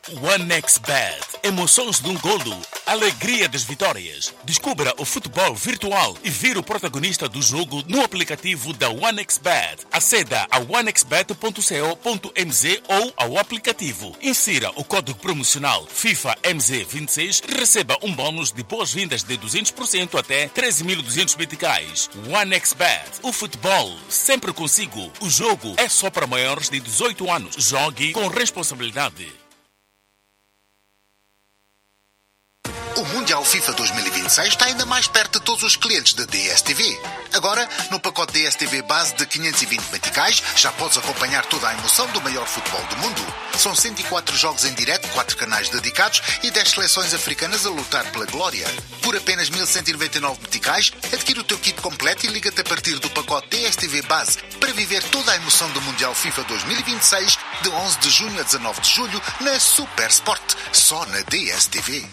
OneXBet. Emoções de um golo. Alegria das vitórias. Descubra o futebol virtual e vire o protagonista do jogo no aplicativo da OneXBet. Aceda a onexbet.co.mz ou ao aplicativo. Insira o código promocional FIFA MZ26 e receba um bônus de boas-vindas de 200% até 13.200 meticais. OneXBet. O futebol sempre consigo. O jogo é só para maiores de 18 anos. Jogue com responsabilidade. O Mundial FIFA 2026 está ainda mais perto de todos os clientes da DSTV. Agora, no pacote DSTV base de 520 meticais, já podes acompanhar toda a emoção do maior futebol do mundo. São 104 jogos em direto, 4 canais dedicados e 10 seleções africanas a lutar pela glória. Por apenas 1.199 meticais, adquire o teu kit completo e liga-te a partir do pacote DSTV base para viver toda a emoção do Mundial FIFA 2026 de 11 de junho a 19 de julho na Super Sport, só na DSTV.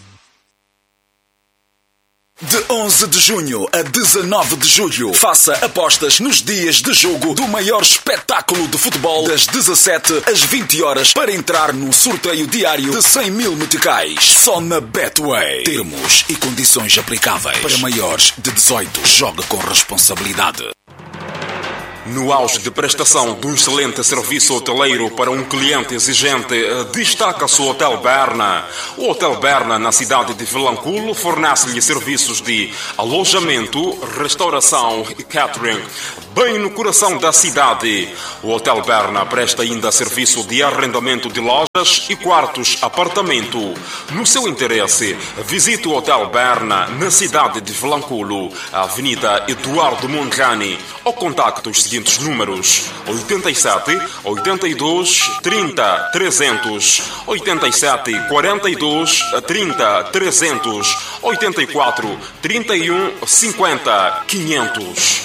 De 11 de junho a 19 de julho, faça apostas nos dias de jogo do maior espetáculo de futebol das 17 às 20 horas para entrar no sorteio diário de 100 mil meticais. Só na Betway. Termos e condições aplicáveis. Para maiores de 18, jogue com responsabilidade. No auge de prestação de um excelente serviço hoteleiro para um cliente exigente, destaca-se o Hotel Berna. O Hotel Berna, na cidade de Vilanculo, fornece-lhe serviços de alojamento, restauração e catering, bem no coração da cidade. O Hotel Berna presta ainda serviço de arrendamento de lojas e quartos apartamento. No seu interesse, visite o Hotel Berna na cidade de Vilanculo, Avenida Eduardo Mondlane, ou contacte os seguintes números: 87 82 30 300, 87 42 30 300, 84 31 50 500.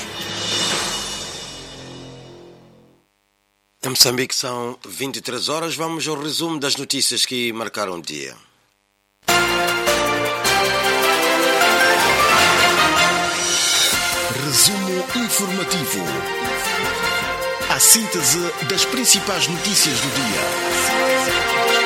Em Moçambique são 23 horas. Vamos ao resumo das notícias que marcaram o dia. Resumo informativo. A síntese das principais notícias do dia.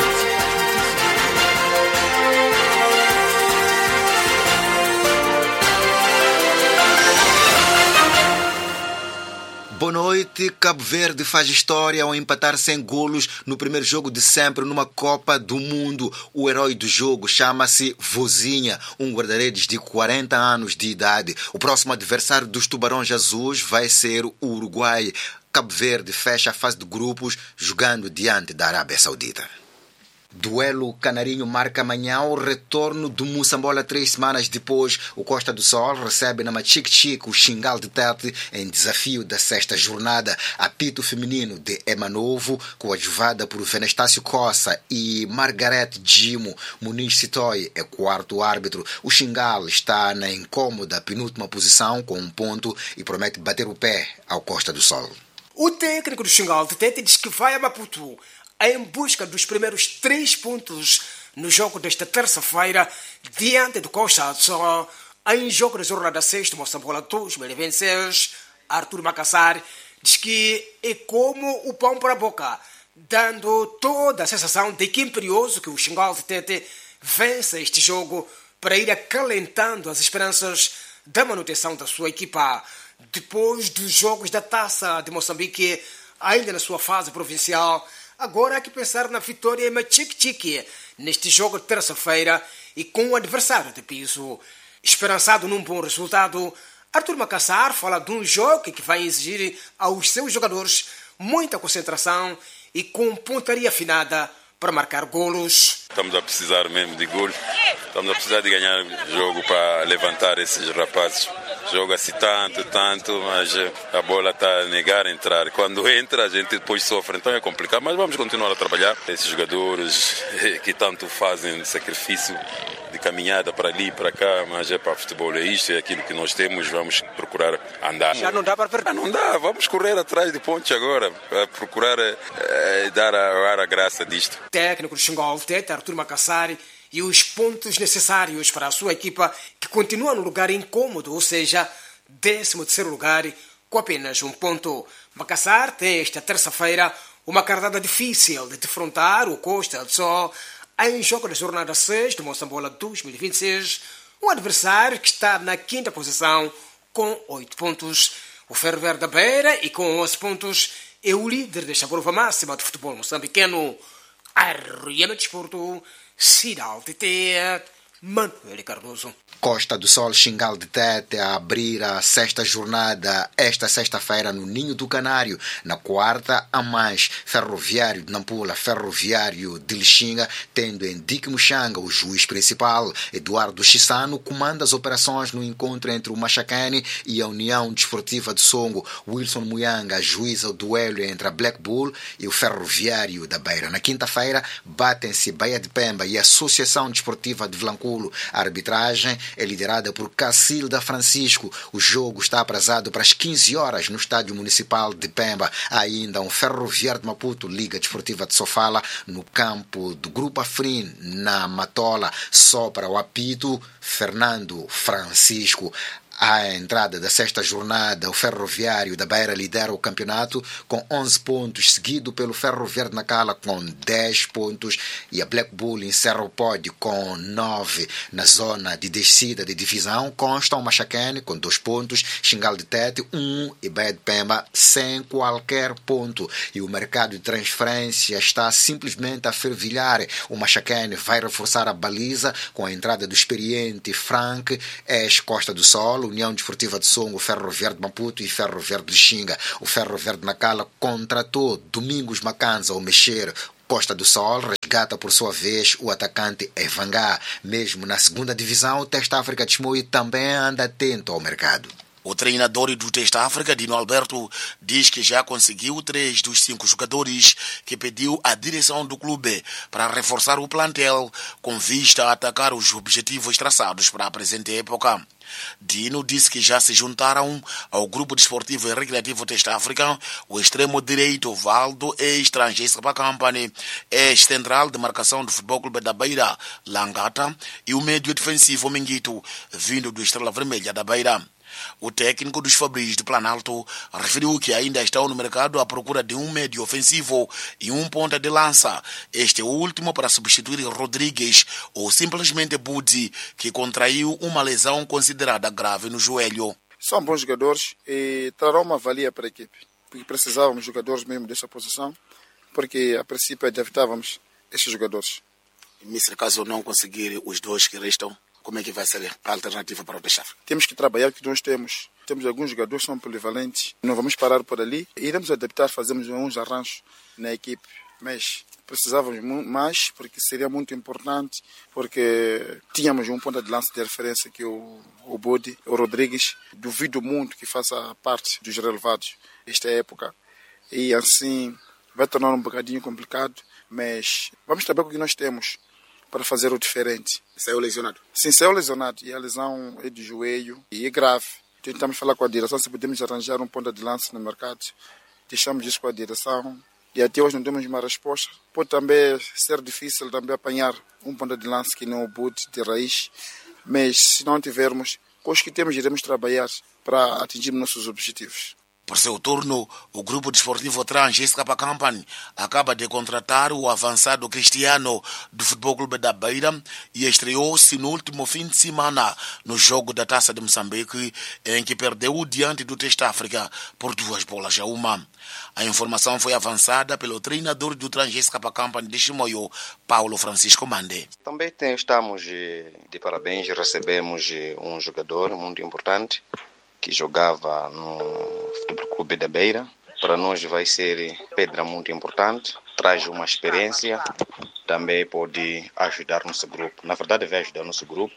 Boa noite. Cabo Verde faz história ao empatar sem golos no primeiro jogo de sempre numa Copa do Mundo. O herói do jogo chama-se Vozinha, um guarda-redes de 40 anos de idade. O próximo adversário dos Tubarões Azuis vai ser o Uruguai. Cabo Verde fecha a fase de grupos jogando diante da Arábia Saudita. Duelo Canarinho marca amanhã o retorno do Moçambola 3 semanas depois. O Costa do Sol recebe na Machique-Chique o Xingal de Tete em desafio da sexta jornada. Apito feminino de Emanovo, coadjuvada por Venestácio Coça e Margarete Gimo. Muniz Sitoy é quarto árbitro. O Xingal está na incômoda penúltima posição com 1 ponto e promete bater o pé ao Costa do Sol. O técnico do Xingal de Tete diz que vai a Maputo em busca dos primeiros 3 pontos no jogo desta terça-feira diante do Costa do Sol, em jogo da jornada 6 do Moçambola 2026. Arthur Macassar diz que é como o pão para a boca, dando toda a sensação de que imperioso que o Xingal de Tete vença este jogo para ir acalentando as esperanças da manutenção da sua equipa. Depois dos jogos da Taça de Moçambique, ainda na sua fase provincial, agora há que pensar na vitória em Machique-Chique neste jogo de terça-feira e com o adversário de piso. Esperançado num bom resultado, Arthur Macassar fala de um jogo que vai exigir aos seus jogadores muita concentração e com pontaria afinada para marcar golos. Estamos a precisar mesmo de golos, estamos a precisar de ganhar jogo para levantar esses rapazes. Joga-se tanto, mas a bola está a negar a entrar. Quando entra, a gente depois sofre, então é complicado. Mas vamos continuar a trabalhar. Esses jogadores que tanto fazem sacrifício de caminhada para ali e para cá, mas é para futebol, é isto, é aquilo que nós temos, vamos procurar andar. Já não dá para perder? Não dá, vamos correr atrás de pontos agora, para procurar dar a graça disto. O técnico do Xingal Tete, Arthur Macassar, e os pontos necessários para a sua equipa, que continua no lugar incômodo, ou seja, 13º lugar, com apenas 1 ponto. Macassar tem esta terça-feira uma cartada difícil de defrontar o Costa do Sol Em jogo da jornada 6 do Moçambola 2026, o adversário que está na 5ª posição com 8 pontos. O Ferroviário da Beira, e com 11 pontos, é o líder desta prova máxima do futebol moçambicano. Arriama Desporto, Cidade TT, Manuel Cardoso. Costa do Sol Xingal de Tete a abrir a 6ª jornada esta sexta-feira no Ninho do Canário. Na 4ª, a mais Ferroviário de Nampula, Ferroviário de Lixinga, tendo em Dick Muxanga o juiz principal. Eduardo Chissano comanda as operações no encontro entre o Machacane e a União Desportiva de Songo. Wilson Muyanga juiza o duelo entre a Black Bull e o Ferroviário da Beira. Na quinta-feira, batem-se Baía de Pemba e a Associação Desportiva de Vilanculo. A arbitragem é liderada por Cacilda Francisco. O jogo está aprazado para as 15 horas no Estádio Municipal de Pemba. Há ainda um Ferroviário de Maputo, Liga Desportiva de Sofala, no campo do Grupo Afrin, na Matola. Só para o apito, Fernando Francisco. À entrada da 6ª jornada, o Ferroviário da Beira lidera o campeonato com 11 pontos, seguido pelo Ferroviário de Nacala com 10 pontos e a Black Bull encerra o pódio com 9. Na zona de descida de divisão constam o Machacane com 2 pontos, Xingal de Tete 1 e Baía de Pemba sem qualquer ponto. E o mercado de transferência está simplesmente a fervilhar. O Machacane vai reforçar a baliza com a entrada do experiente Frank, ex-Costa do Sol, União Desportiva de Songo, Ferroviário de Maputo e Ferroviário de Lixinga. O Ferroviário de Nacala contratou Domingos Macanza ao mexer. Costa do Sol resgata por sua vez o atacante Evangá. Mesmo na 2ª divisão, o Teste África de Chimoio também anda atento ao mercado. O treinador do Teste África, Dino Alberto, diz que já conseguiu 3 dos 5 jogadores que pediu à direção do clube para reforçar o plantel com vista a atacar os objetivos traçados para a presente época. Dino disse que já se juntaram ao grupo desportivo e recreativo Teste África o extremo-direito Valdo, ex-Transgêsapa Company, ex-central de marcação do Futebol Clube da Beira, Langata, e o médio defensivo Minguito, vindo do Estrela Vermelha da Beira. O técnico dos Fabris do Planalto referiu que ainda estão no mercado à procura de um médio ofensivo e um ponta de lança, este último para substituir Rodrigues ou simplesmente Budi, que contraiu uma lesão considerada grave no joelho. São bons jogadores e trarão uma valia para a equipe, porque precisávamos de jogadores mesmo dessa posição, porque a princípio adaptávamos esses jogadores. E se caso não conseguir os 2 que restam, como é que vai ser a alternativa para o Teste África? Temos que trabalhar o que nós temos. Temos alguns jogadores que são polivalentes. Não vamos parar por ali. Iremos adaptar, fazemos uns arranjos na equipe. Mas precisávamos mais, porque seria muito importante, porque tínhamos um ponta de lança de referência que é o Bodi, o Rodrigues. Duvido muito que faça parte dos relevados esta época. E assim vai tornar um bocadinho complicado, mas vamos trabalhar com o que nós temos para fazer o diferente. Saiu lesionado? Sim, saiu lesionado. E a lesão é de joelho e é grave. Tentamos falar com a direção se podemos arranjar um ponta de lança no mercado. Deixamos isso com a direção e até hoje não temos uma resposta. Pode também ser difícil também apanhar um ponta de lança que não é o boot de raiz, mas se não tivermos, com os que temos iremos trabalhar para atingir nossos objetivos. Por seu turno, o grupo desportivo Transgêsapa Company acaba de contratar o avançado Cristiano do Futebol Clube da Beira e estreou-se no último fim de semana no jogo da Taça de Moçambique, em que perdeu diante do Teste África por 2-1. A informação foi avançada pelo treinador do Transgêsapa Company de Chimoio, Paulo Francisco Mande. Também estamos de parabéns, recebemos um jogador muito importante que jogava no Futebol Clube da Beira. Para nós vai ser pedra muito importante, traz uma experiência, também pode ajudar nosso grupo. Na verdade vai ajudar nosso grupo,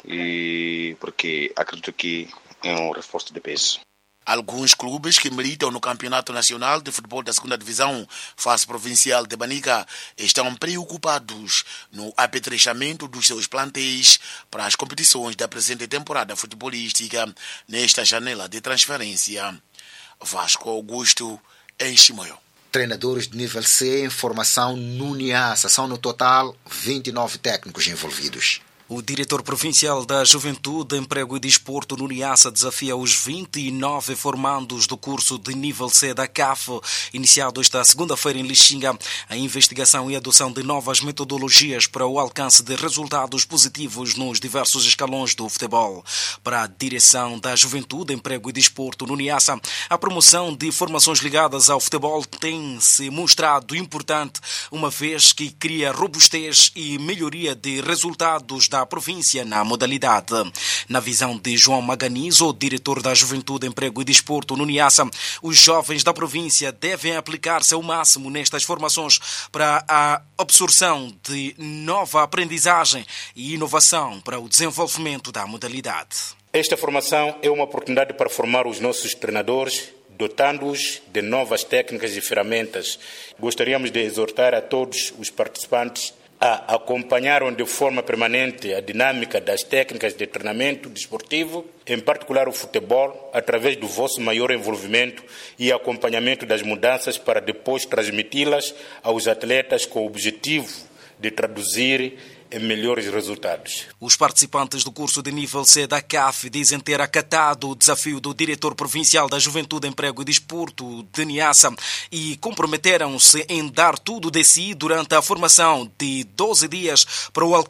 e porque acredito que é um reforço de peso. Alguns clubes que militam no Campeonato Nacional de Futebol da 2ª Divisão, fase provincial de Banica, estão preocupados no apetrechamento dos seus plantéis para as competições da presente temporada futebolística nesta janela de transferência. Vasco Augusto, em Chimoio. Treinadores de nível C em formação no Niassa. São no total 29 técnicos envolvidos. O diretor provincial da Juventude, Emprego e Desporto no Niassa desafia os 29 formandos do curso de nível C da CAF, iniciado esta segunda-feira em Lixinga, a investigação e adoção de novas metodologias para o alcance de resultados positivos nos diversos escalões do futebol. Para a direção da Juventude, Emprego e Desporto no Niassa, a promoção de formações ligadas ao futebol tem se mostrado importante, uma vez que cria robustez e melhoria de resultados da província na modalidade. Na visão de João Maganizo, diretor da Juventude, Emprego e Desporto no Niassa, os jovens da província devem aplicar-se ao máximo nestas formações para a absorção de nova aprendizagem e inovação para o desenvolvimento da modalidade. Esta formação é uma oportunidade para formar os nossos treinadores, dotando-os de novas técnicas e ferramentas. Gostaríamos de exortar a todos os participantes a acompanharem de forma permanente a dinâmica das técnicas de treinamento desportivo, em particular o futebol, através do vosso maior envolvimento e acompanhamento das mudanças para depois transmiti-las aos atletas com o objetivo de traduzir em melhores resultados. Os participantes do curso de nível C da CAF dizem ter acatado o desafio do diretor provincial da Juventude, Emprego e Desporto de Niassa e comprometeram-se em dar tudo de si durante a formação de 12 dias para o alcance